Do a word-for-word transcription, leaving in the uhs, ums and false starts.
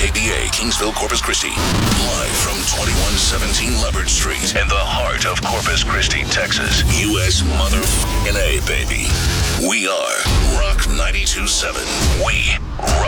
K B A, Kingsville, Corpus Christi. Live from twenty-one seventeen Leopard Street in the heart of Corpus Christi, Texas. U S motherfucking A, baby. We are Rock ninety-two point seven. We